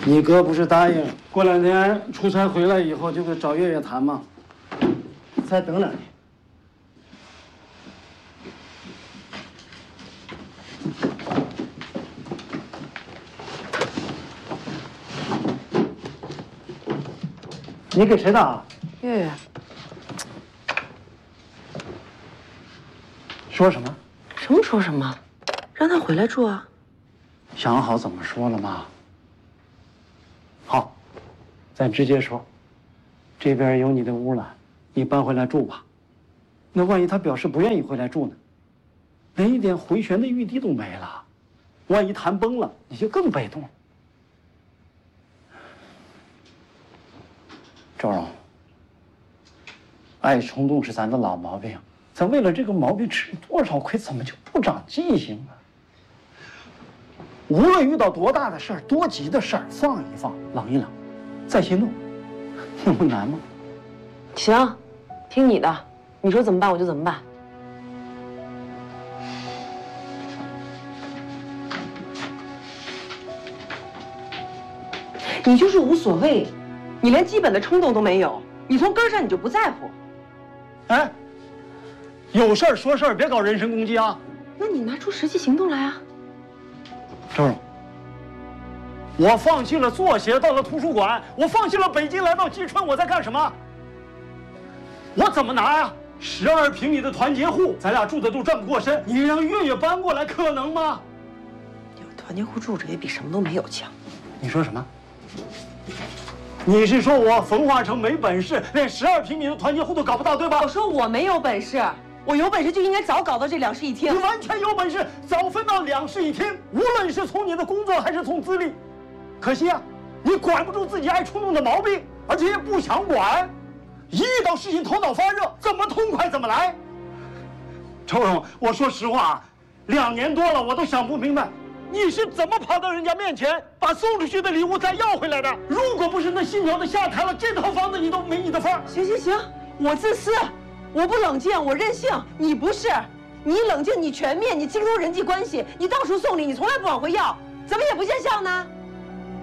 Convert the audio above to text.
你哥不是答应过2天出差回来以后就给找月月谈吗？再等2天。你给谁打？ 月月。 说什么？ 什么说什么？让他回来住啊。 想好怎么说了吗？好，咱直接说，这边有你的屋了，你搬回来住吧。那万一他表示不愿意回来住呢？连一点回旋的余地都没了，万一谈崩了，你就更被动了。周荣，爱冲动是咱的老毛病，咱为了这个毛病吃多少亏，怎么就不长记性啊？无论遇到多大的事儿、多急的事儿，放一放，冷一冷，再行动，那么难吗？ 行，听你的，你说怎么办我就怎么办。你就是无所谓，你连基本的冲动都没有，你从根上你就不在乎。 哎，有事儿说事儿，别搞人身攻击啊！ 那你拿出实际行动来啊！ 周荣，我放弃了作协，到了图书馆，我放弃了北京，来到蓟春，我在干什么？我怎么拿呀？12平米的团结户，咱俩住的都这么过身，你让月月搬过来，可能吗？ 有团结户住着也比什么都没有强。 你说什么？你是说我冯化成没本事，连12平米的团结户都搞不到，对吧？ 我说我没有本事，我有本事就应该早搞到这2室1厅。 你完全有本事，早分到2室1厅，无论是从你的工作还是从资历。可惜啊，你管不住自己爱冲动的毛病，而且也不想管，一遇到事情头脑发热，怎么痛快怎么来。周荣，我说实话，2年多了，我都想不明白，你是怎么跑到人家面前，把送出去的礼物再要回来的？如果不是那新娘子下台了，这套房子你都没你的份儿。 行行行，我自私，我不冷静，我任性。你不是，你冷静，你全面，你精通人际关系，你到处送礼，你从来不往回要，怎么也不见效呢？